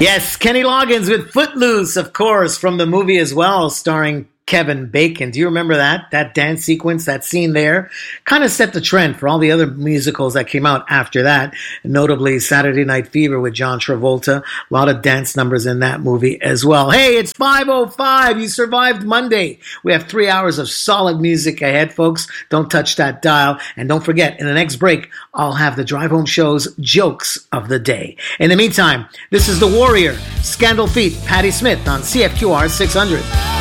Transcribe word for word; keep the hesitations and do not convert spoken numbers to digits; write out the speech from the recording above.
Yes, Kenny Loggins with Footloose, of course, from the movie as well, starring Kevin Bacon. Do you remember that? That dance sequence, that scene there, kind of set the trend for all the other musicals that came out after that, notably Saturday Night Fever with John Travolta. A lot of dance numbers in that movie as well. Hey, it's five oh five. You survived Monday. We have three hours of solid music ahead, folks. Don't touch that dial. And don't forget, in the next break, I'll have the Drive Home Show's jokes of the day. In the meantime, this is The Warrior, Scandal Feet, Patti Smith on C F Q R six hundred.